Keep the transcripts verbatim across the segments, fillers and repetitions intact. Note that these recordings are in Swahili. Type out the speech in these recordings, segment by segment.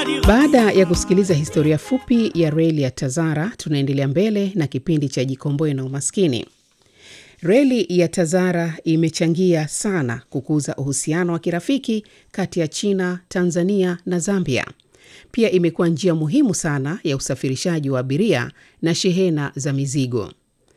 Baada ya kusikiliza historia fupi ya reli ya Tazara, tunaendelea mbele na kipindi cha Jikomboe na Umaskini. Reli ya Tazara imechangia sana kukuza uhusiano wa kirafiki kati ya China, Tanzania na Zambia. Pia imekuwa njia muhimu sana ya usafirishaji wa abiria na shehena za mizigo.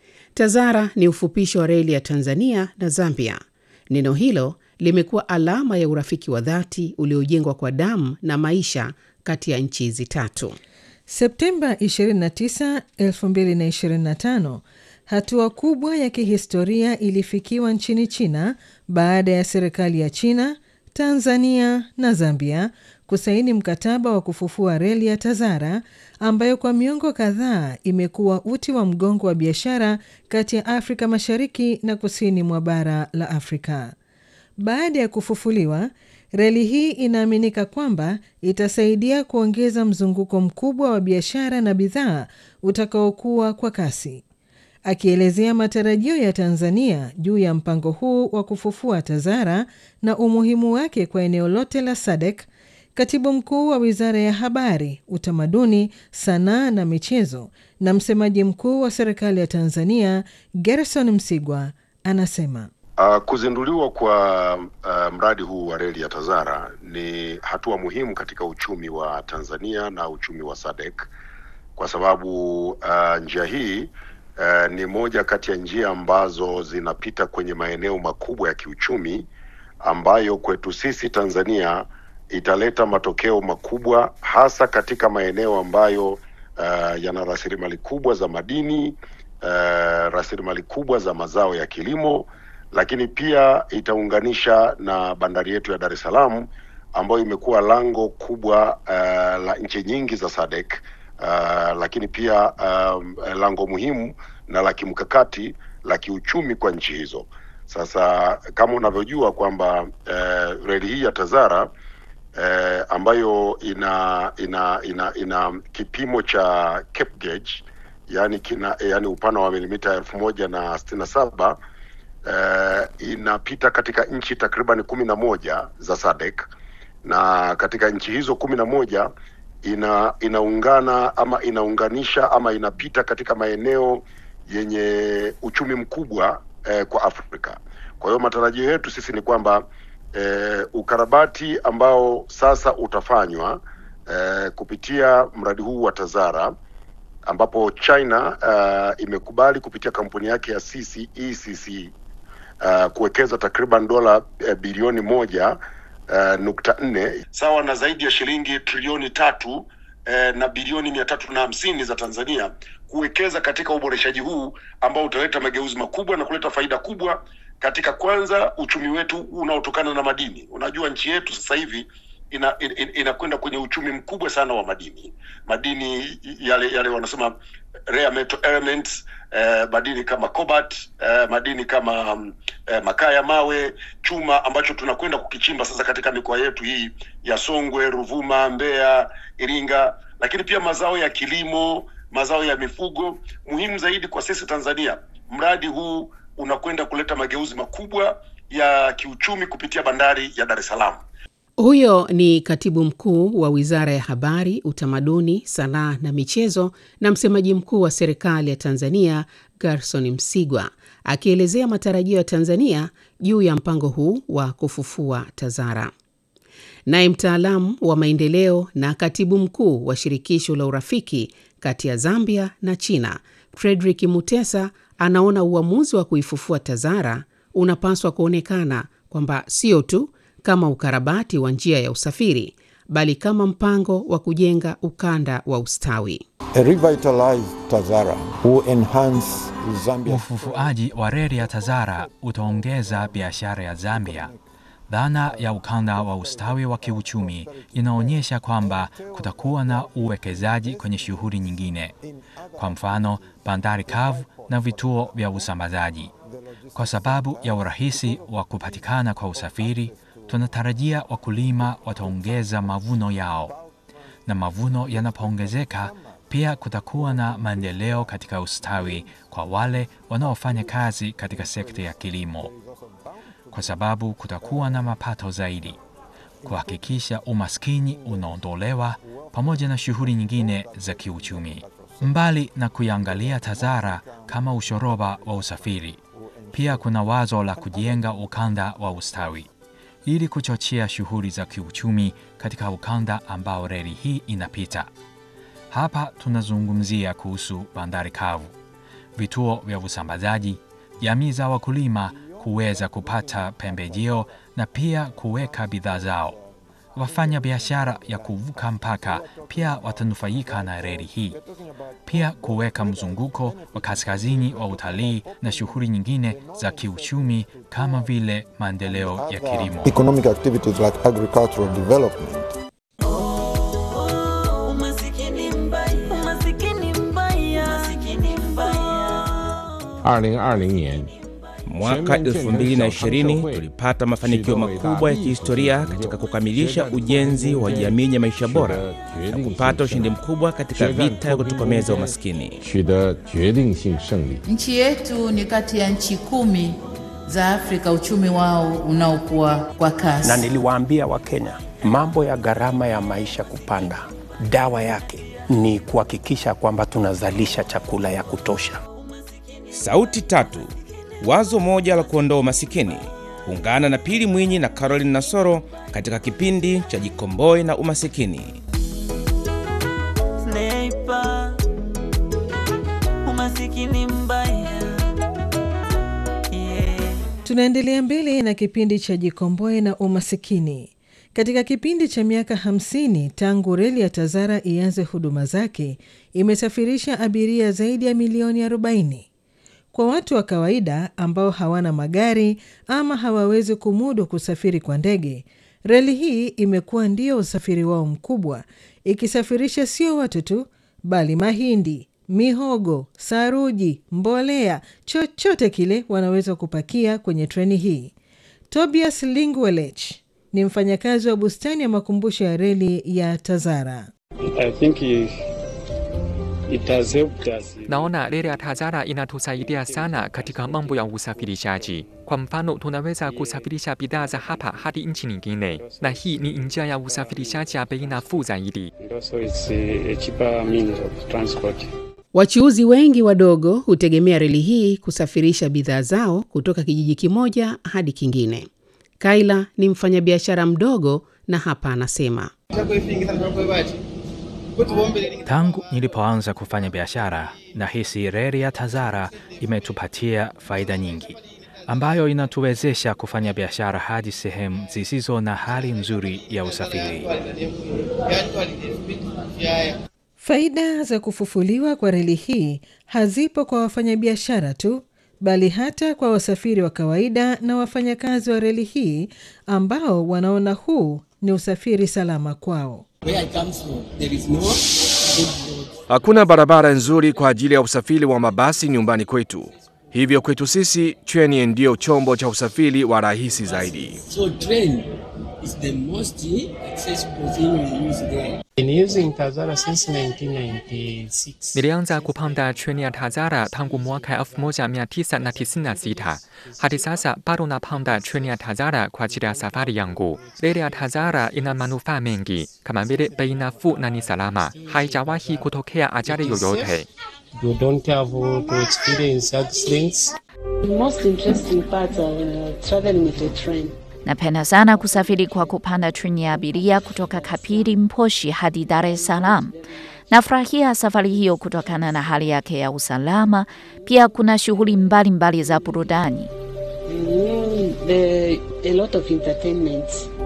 Tazara ni ufupisho wa reli ya Tanzania na Zambia. Neno hilo limekuwa alama ya urafiki wa dhati uliojengwa kwa damu na maisha kati ya nchi hizi tatu. Septemba ishirini na tisa, elfu mbili na ishirini na tano, hatua kubwa ya kihistoria ilifikiwa nchini China baada ya serikali ya China, Tanzania na Zambia kusaini mkataba wa kufufua reli ya Tazara ambayo kwa miongo kadhaa imekuwa uti wa mgongo wa biashara kati ya Afrika Mashariki na kusini mwa bara la Afrika. Baada ya kufufuliwa, reli hii inaaminika kwamba itasaidia kuongeza mzunguko mkubwa wa biashara na bidhaa utakaokuwa kwa kasi. Akielezea matarajio ya Tanzania juu ya mpango huu wa kufufua Tazara na umuhimu wake kwa eneo lote la S A D C, Katibu Mkuu wa Wizara ya Habari, Utamaduni, Sanaa na Michezo na msemaji mkuu wa serikali ya Tanzania, Gerson Msigwa, anasema Uh, kuzinduliwa kwa uh, mradi huu wa reli ya Tazara ni hatua muhimu katika uchumi wa Tanzania na uchumi wa S A D C, kwa sababu uh, njia hii uh, ni moja kati ya njia ambazo zinapita kwenye maeneo makubwa ya kiuchumi ambayo kwetu sisi Tanzania italeta matokeo makubwa, hasa katika maeneo ambayo uh, yana rasilimali kubwa za madini, uh, rasilimali kubwa za mazao ya kilimo, lakini pia itaunganisha na bandari yetu ya Dar es Salaam ambayo imekuwa lango kubwa uh, la nchi nyingi za S A D C, uh, lakini pia um, lango muhimu na la kimkakati la kiuchumi kwa nchi hizo. Sasa kama unavyojua kwamba uh, reli hii ya Tazara uh, ambayo ina ina ina ina kipimo cha Cape Gauge, yani kina yani upana wa milimita elfu moja na sitini na saba, Uh, inapita katika nchi takriban kumi na moja za S A D C, na katika nchi hizo kumi na moja ina inaungana ama inaunganisha ama inapita katika maeneo yenye uchumi mkubwa uh, kwa Afrika. Kwa hiyo matarajio yetu sisi ni kwamba uh, ukarabati ambao sasa utafanywa uh, kupitia mradi huu wa Tazara, ambapo China uh, imekubali kupitia kampuni yake ya C C E C C Uh, kuwekeza takriban dola uh, bilioni moja uh, nukta nne sawa na zaidi ya shilingi trilioni tatu uh, na bilioni mia tatu na hamsini za Tanzania kuwekeza katika uboreshaji huu ambao utaleta mageuzi makubwa na kuleta faida kubwa katika kwanza uchumi wetu unaotokana na madini. Unajua nchi yetu sasa hivi ina inakwenda ina kwenye uchumi mkubwa sana wa madini. Madini yale yale wanasema rare metal elements, eh, madini kama cobalt, eh, madini kama um, eh, makaa ya mawe, chuma ambacho tunakwenda kukichimba sasa katika mikoa yetu hii ya Songwe, Ruvuma, Mbeya, Iringa, lakini pia mazao ya kilimo, mazao ya mifugo. Muhimu zaidi kwa sisi Tanzania, mradi huu unakwenda kuleta mageuzi makubwa ya kiuchumi kupitia bandari ya Dar es Salaam. Huyo ni Katibu Mkuu wa Wizara ya Habari, Utamaduni, Sanaa na Michezo na msemaji mkuu wa serikali ya Tanzania, Gerson Msigwa, akielezea matarajio ya Tanzania juu ya mpango huu wa kufufua Tazara. Naye mtaalamu wa maendeleo na Katibu Mkuu wa Shirikisho la Urafiki kati ya Zambia na China, Frederick Mutesa, anaona uamuzi wa kuifufua Tazara unapaswa kuonekana kwamba sio tu kama ukarabati wa njia ya usafiri, bali kama mpango wa kujenga ukanda wa ustawi. A revitalized Tazara will enhance Zambia. Ufufuaji wa reli ya Tazara utaongeza biashara ya Zambia. Dhana ya ukanda wa ustawi wa kiuchumi inaonyesha kwamba kutakuwa na uwekezaji kwenye shughuli nyingine, kwa mfano bandari kavu na vituo vya usambazaji. Kwa sababu ya urahisi wa kupatikana kwa usafiri, tunatarajia wakulima wataongeza mavuno yao, na mavuno yanapoongezeka pia kutakuwa na maendeleo katika ustawi kwa wale wanaofanya kazi katika sekta ya kilimo, kwa sababu kutakuwa na mapato zaidi. kuhakikisha umaskini unaondolewa pamoja na shughuli nyingine za kiuchumi. Mbali na kuiangalia TAZARA kama ushoroba wa usafiri, pia kuna wazo la kujenga ukanda wa ustawi ili kuchochea shughuli za kiuchumi katika ukanda ambao reli hii inapita. Hapa tunazungumzia kuhusu bandari kavu, vituo vya usambazaji, jamii za wakulima kuweza kupata pembejeo na pia kuweka bidhaa zao. Wafanya biashara ya kuvuka mpaka pia watanufaika na reli hii. Pia kuweka mzunguko wa kaskazini wa utalii na shughuli nyingine za kiuchumi kama vile maendeleo ya kilimo. Economic activities like agricultural development. Mwaka elfu mbili na ishirini tulipata mafanikio makubwa ya kihistoria katika kukamilisha ujenzi wa jamii ya maisha bora na kupata ushindi mkubwa katika vita ya kutokomeza umaskini. Nchi yetu ni kati ya nchi kumi za Afrika uchumi wao unaokuwa kwa kasi. Na niliwaambia Wakenya, mambo ya gharama ya maisha kupanda, dawa yake ni kuhakikisha kwamba tunazalisha chakula ya kutosha. Sauti tatu, wazo moja la kuondoa umasikini. Ungana na Pili Mwinyi na Caroline Nasoro katika kipindi cha Jikomboe na Umasikini. Sniper, umasikini mbaya. Yeah. Tunaendelea mbele na kipindi cha Jikomboe na Umasikini. Katika kipindi cha miaka hamsini tangu reli ya TAZARA ianze huduma zake, imesafirisha abiria zaidi ya milioni arobaini. Kwa watu wa kawaida ambao hawana magari ama hawawezi kumudu kusafiri kwa ndege, reli hii imekuwa ndio usafiri wao mkubwa, ikisafirisha sio watu tu, bali mahindi, mihogo, saruji, mbolea, chochote kile wanaweza kupakia kwenye treni hii. Tobias Lingwelech ni mfanyakazi wa bustani ya makumbusho ya reli ya TAZARA. I think he... Naona reli ya TAZARA inatusaidia sana katika mambo ya usafirishaji. Kwa mfano, tunaweza kusafirisha bidhaa za hapa hadi nchi nyingine, na hii ni njia ya usafirishaji ya bei nafuu zaidi. Wachuuzi wengi wadogo hutegemea reli hii kusafirisha bidhaa zao kutoka kijiji kimoja hadi kingine. Kaila ni mfanyabiashara mdogo na hapa anasema, tangu nilipoanza kufanya biashara, nahisi reli ya TAZARA imetupatia faida nyingi, ambayo inatuwezesha kufanya biashara hadi sehemu zisizo na hali nzuri ya usafiri. Faida za kufufuliwa kwa reli hii hazipo kwa wafanyabiashara tu, bali hata kwa wasafiri wa kawaida na wafanyakazi wa reli hii ambao wanaona huu ni usafiri salama kwao. Hakuna barabara nzuri kwa ajili ya usafiri wa mabasi nyumbani kwetu. Hivyo kwetu sisi, treni ndio chombo cha usafiri wa rahisi zaidi. So train is the most accessible thing we use there. In using TAZARA since nineteen ninety-six. Nilianza kupanda treni ya TAZARA tangu mwaka elfu moja mia tisa tisini na sita. Hadi sasa bado napanda treni ya TAZARA kwa ajili ya safari yangu. Reli ya TAZARA ina manufaa mengi kama vile bei nafuu na ni salama. Haijawahi kutokea ajali yoyote. You don't have to experience accidents. The most interesting part of uh, traveling with a train. Napenda sana kusafiri kwa kupanda treni ya abiria kutoka Kapiri Mposhi hadi Dar es Salaam. Nafurahia safari hiyo kutokana na hali yake ya usalama. Pia kuna shughuli mbalimbali za burudani. Mm, the, a lot of entertainment.